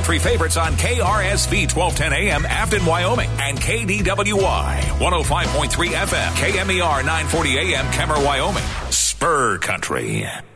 country favorites on KRSV 1210 AM, Afton, Wyoming, and KDWY 105.3 FM, KMER 940 AM, Kemmer, Wyoming. Spur Country.